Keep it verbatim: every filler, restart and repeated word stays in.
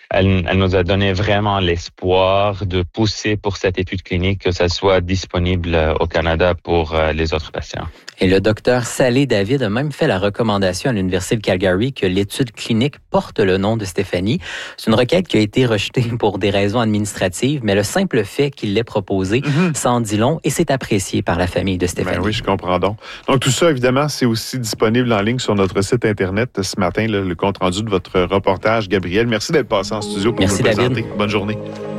elle, elle nous a donné vraiment l'espoir de pousser pour cette étude clinique, que ça soit disponible au Canada pour les autres patients. Et le docteur Salé David a même fait la recommandation à l'Université de Calgary que l'étude clinique porte le nom de Stéphanie. C'est une requête qui a été rejetée pour des raisons administratives, mais le simple fait qu'il l'ait proposée mm-hmm. ça en dit long et c'est apprécié par la famille de Stéphanie. Ben oui, je comprends donc. Donc tout ça, évidemment, c'est aussi disponible en ligne sur notre site Internet ce matin, là, le compte rendu de votre reportage. Gabriel, merci d'être passé en studio pour merci, nous le présenter. David. Bonne journée.